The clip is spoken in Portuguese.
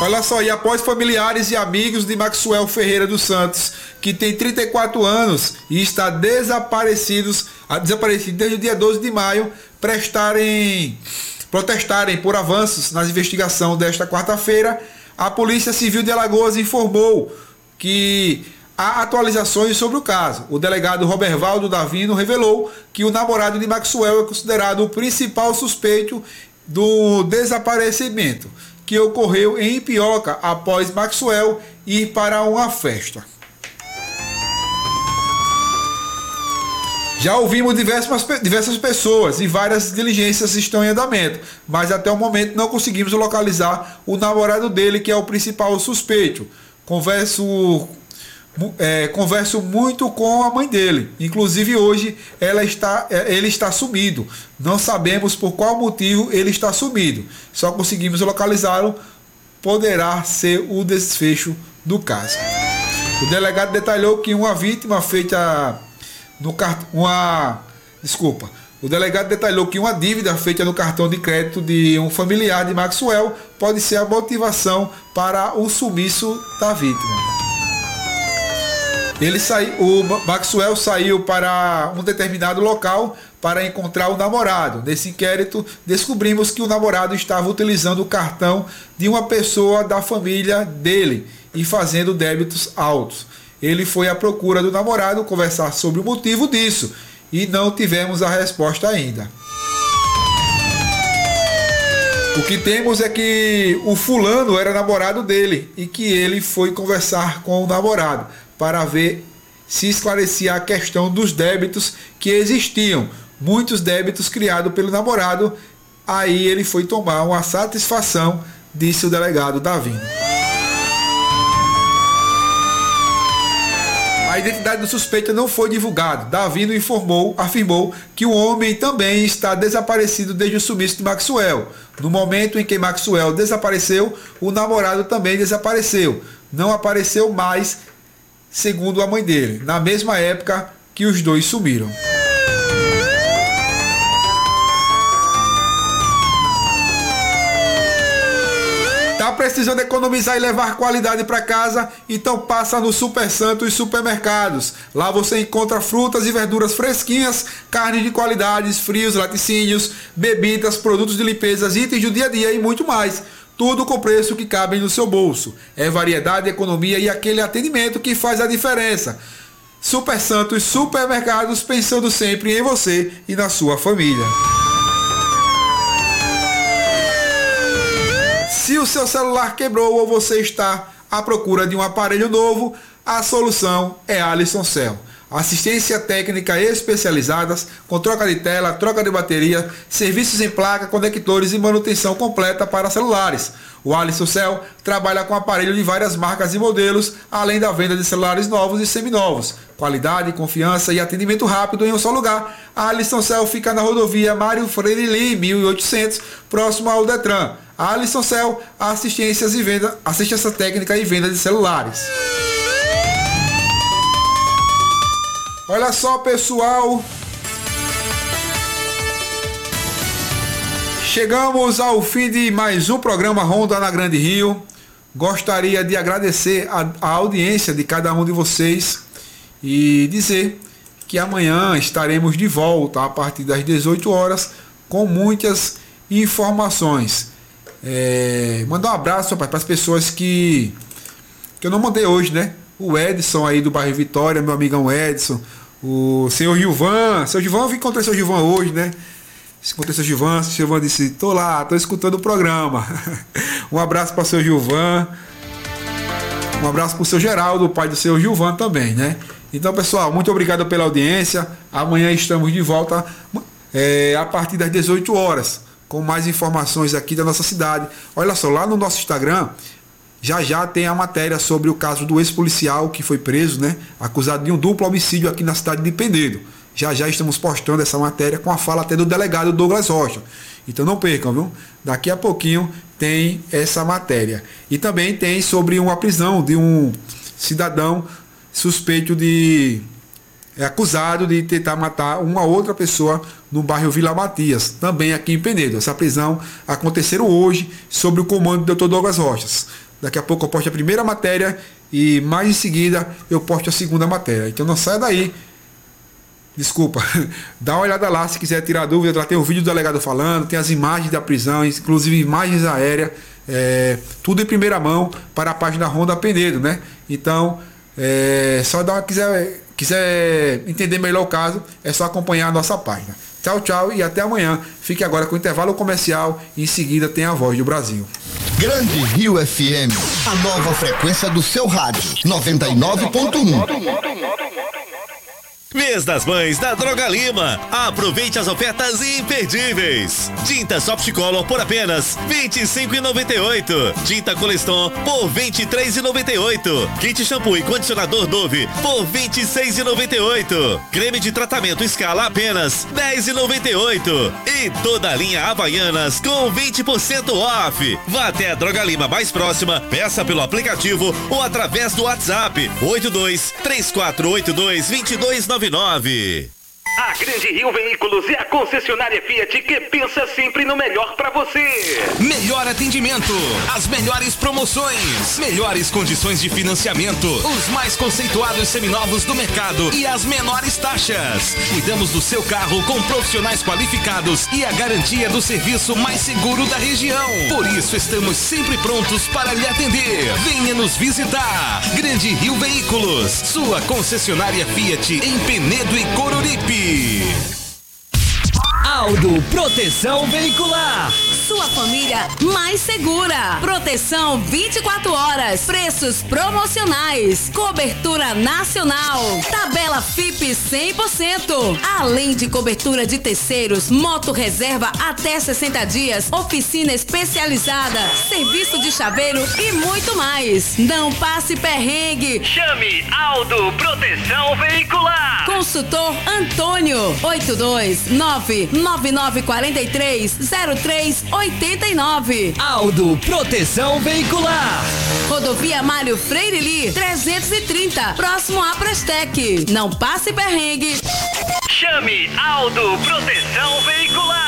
Olha só, e após familiares e amigos de Maxwell Ferreira dos Santos, que tem 34 anos e está desaparecido desde o dia 12 de maio, protestarem por avanços nas investigações desta quarta-feira, a Polícia Civil de Alagoas informou que há atualizações sobre o caso. O delegado Robervaldo Davino revelou que o namorado de Maxwell é considerado o principal suspeito do desaparecimento que ocorreu em Ipioca após Maxwell ir para uma festa. Já ouvimos diversas pessoas e várias diligências estão em andamento, mas até o momento não conseguimos localizar o namorado dele, que é o principal suspeito. Converso muito com a mãe dele. Inclusive hoje ele está sumido. Não sabemos por qual motivo ele está sumido. Só conseguimos localizá-lo. Poderá ser o desfecho do caso. O delegado detalhou que uma vítima feita no cartão. O delegado detalhou que uma dívida feita no cartão de crédito de um familiar de Maxwell pode ser a motivação para o sumiço da vítima. O Maxwell saiu para um determinado local para encontrar o namorado. Nesse inquérito, descobrimos que o namorado estava utilizando o cartão de uma pessoa da família dele e fazendo débitos altos. Ele foi à procura do namorado conversar sobre o motivo disso e não tivemos a resposta ainda. O que temos é que o fulano era namorado dele e que ele foi conversar com o namorado para ver se esclarecia a questão dos débitos que existiam. Muitos débitos criados pelo namorado. Aí ele foi tomar uma satisfação, disse o delegado Davino. A identidade do suspeito não foi divulgada. Davino afirmou que o homem também está desaparecido desde o sumiço de Maxwell. No momento em que Maxwell desapareceu, o namorado também desapareceu. Não apareceu mais, segundo a mãe dele, na mesma época que os dois sumiram. Tá precisando economizar e levar qualidade para casa? Então passa no Super Santos Supermercados. Lá você encontra frutas e verduras fresquinhas, carne de qualidades, frios, laticínios, bebidas, produtos de limpeza, itens do dia a dia e muito mais. Tudo com preço que cabe no seu bolso. É variedade, economia e aquele atendimento que faz a diferença. Super Santos Supermercados, pensando sempre em você e na sua família. Se o seu celular quebrou ou você está à procura de um aparelho novo, a solução é Alisson Cell. Assistência técnica especializadas com troca de tela, troca de bateria, serviços em placa, conectores e manutenção completa para celulares. O Alisson Cell trabalha com aparelhos de várias marcas e modelos, além da venda de celulares novos e seminovos. Qualidade, confiança e atendimento rápido em um só lugar. A Alisson Cell fica na rodovia Mário Freire Lee, 1800, próximo ao Detran. A Alisson Cell, assistência técnica e venda de celulares. Olha só, pessoal, chegamos ao fim de mais um programa Ronda na Grande Rio. Gostaria de agradecer a audiência de cada um de vocês e dizer que amanhã estaremos de volta a partir das 18 horas com muitas informações. Mandar um abraço para as pessoas que eu não mandei hoje, né? O Edson aí do bairro Vitória, meu amigão Edson, o senhor Gilvan, eu encontrei o senhor Gilvan hoje, né? Encontrei o senhor Gilvan disse, tô escutando o programa. Um abraço para o senhor Gilvan, um abraço para o senhor Geraldo, o pai do senhor Gilvan também, né? Então, pessoal, muito obrigado pela audiência. Amanhã estamos de volta a partir das 18 horas, com mais informações aqui da nossa cidade. Olha só, lá no nosso Instagram, já tem a matéria sobre o caso do ex-policial que foi preso, né? Acusado de um duplo homicídio aqui na cidade de Penedo. Já estamos postando essa matéria com a fala até do delegado Douglas Rocha. Então não percam, viu? Daqui a pouquinho tem essa matéria. E também tem sobre uma prisão de um cidadão suspeito acusado de tentar matar uma outra pessoa no bairro Vila Matias, também aqui em Penedo. Essa prisão aconteceu hoje sob o comando do Dr. Douglas Rocha. Daqui a pouco eu posto a primeira matéria e mais em seguida eu posto a segunda matéria. Então não saia daí. Desculpa, dá uma olhada lá se quiser tirar dúvida. Lá tem o vídeo do delegado falando, tem as imagens da prisão, inclusive imagens aéreas, tudo em primeira mão para a página Ronda Penedo, né? Então, só dar uma, quiser entender melhor o caso, é só acompanhar a nossa página. Tchau, tchau e até amanhã. Fique agora com o intervalo comercial e em seguida tem a Voz do Brasil. Grande Rio FM, a nova frequência do seu rádio, 99.1. Mês das Mães da Droga Lima. Aproveite as ofertas imperdíveis. Tinta Soft Color por apenas R$ 25,98. Tinta Coleston por R$ 23,98. Kit shampoo e condicionador Dove por R$ 26,98. Creme de tratamento Scala apenas R$ 10,98. E toda a linha Havaianas com 20% off. Vá até a Droga Lima mais próxima, peça pelo aplicativo ou através do WhatsApp 82-3482-2299. A Grande Rio Veículos é a concessionária Fiat que pensa sempre no melhor para você. Melhor atendimento, as melhores promoções, melhores condições de financiamento, os mais conceituados seminovos do mercado e as menores taxas. Cuidamos do seu carro com profissionais qualificados e a garantia do serviço mais seguro da região. Por isso estamos sempre prontos para lhe atender. Venha nos visitar. Grande Rio Veículos, sua concessionária Fiat em Penedo e Coruripe. Aldo Proteção Veicular. Sua família mais segura. Proteção 24 horas. Preços promocionais. Cobertura nacional. Tabela FIP 100%. Além de cobertura de terceiros, moto reserva até 60 dias, oficina especializada, serviço de chaveiro e muito mais. Não passe perrengue. Chame Aldo Proteção Veicular. Consultor Antônio 829-9943-0389. Aldo Proteção Veicular. Rodovia Mário Freire Lee 330, próximo à Prestec. Não passe perrengue. Chame Aldo Proteção Veicular.